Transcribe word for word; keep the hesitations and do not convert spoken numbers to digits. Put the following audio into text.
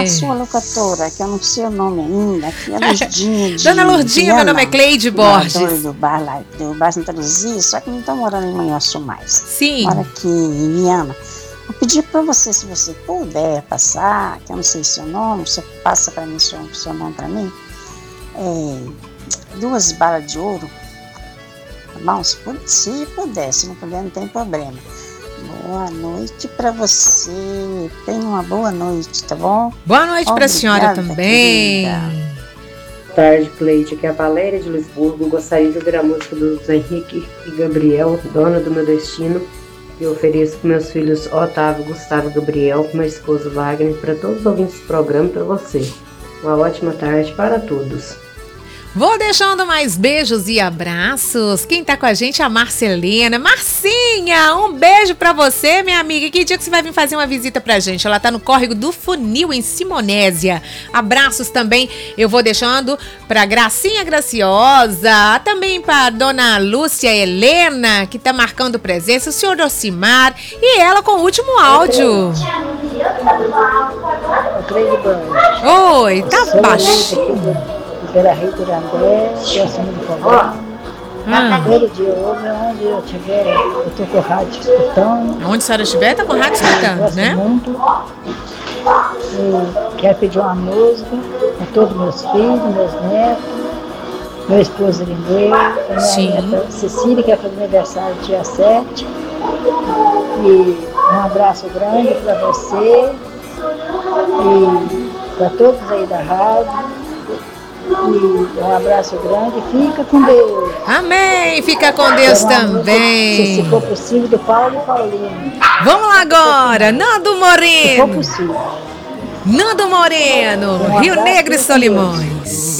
a sua locutora, que eu não sei o nome ainda, que é Lurdinha de Dona Lurdinha, meu nome é Cleide Borges. Do bar lá, do bar Santa Luzia, só que não estou morando em Manhuaçu mais. Sim. Moro aqui em Viana. Vou pedir para você, se você puder passar, que eu não sei seu nome, você passa para mim seu, seu nome para mim, é, duas balas de ouro, tá bom? Se, se puder, se não puder, não tem problema. Boa noite para você, tenha uma boa noite, tá bom? Boa noite para a senhora também. Querida. Boa tarde, Cleide, aqui é a Valéria de Lisburgo. Gostaria de ouvir a música dos Henrique e Gabriel, Dona do Meu Destino. Eu ofereço para meus filhos Otávio, Gustavo e Gabriel, para meu esposo Wagner, para todos os ouvintes do programa e para você. Uma ótima tarde para todos. Vou deixando mais beijos e abraços. Quem tá com a gente é a Marcelina. Marcinha, um beijo pra você, minha amiga. Que dia que você vai vir fazer uma visita pra gente? Ela tá no Córrego do Funil, em Simonésia. Abraços também eu vou deixando pra Gracinha Graciosa, também pra Dona Lúcia Helena, que tá marcando presença, o senhor Ocimar e ela com o último áudio. Oi, tá baixo. Pela Rita André, eu sou muito programa. Ah. Todo dia eu ouvo, onde eu estiver, eu estou com o rádio escutando. Onde a senhora estiver, está com o rádio escutando, eu né? Muito. Eu quero pedir uma música para todos meus filhos, meus netos, meu esposo Lindeu, a minha neta Cecília, que é fazer aniversário dia sete. E um abraço grande para você e para todos aí da rádio. E um abraço grande, fica com Deus. Amém, fica com Deus também. Se for possível, do Paulo e Paulinho. Vamos lá agora, Nando Moreno. Se for possível. Nando Moreno, Rio Negro e Solimões.